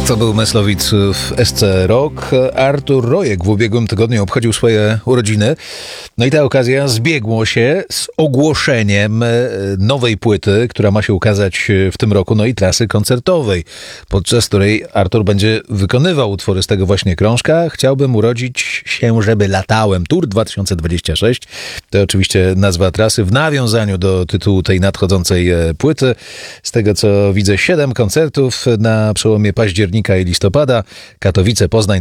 To był Meslowic w SC Rock. Artur Rojek w ubiegłym tygodniu obchodził swoje urodziny. No i ta okazja zbiegło się z ogłoszeniem nowej płyty, która ma się ukazać w tym roku, no i trasy koncertowej, podczas której Artur będzie wykonywał utwory z tego właśnie krążka. Chciałbym urodzić się, żeby latałem. Tour 2026. To oczywiście nazwa trasy w nawiązaniu do tytułu tej nadchodzącej płyty. Z tego co widzę, 7 koncertów na przełomie października i listopada. Katowice, Poznań,